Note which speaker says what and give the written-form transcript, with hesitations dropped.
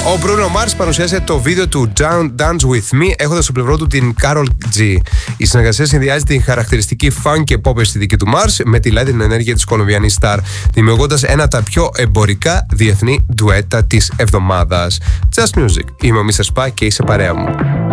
Speaker 1: Ο Bruno Mars παρουσιάσε το βίντεο του Dance With Me έχοντας στο πλευρό του την Karol G. Η συνεργασία συνδυάζει την χαρακτηριστική funk και pop αισθητική του Mars με τη light ενέργεια της Κολομβιανής star, δημιουργώντας ένα από τα πιο εμπορικά διεθνή ντουέτα της εβδομάδας. Just Music. Είμαι ο Mr. Spa και είσαι παρέα μου.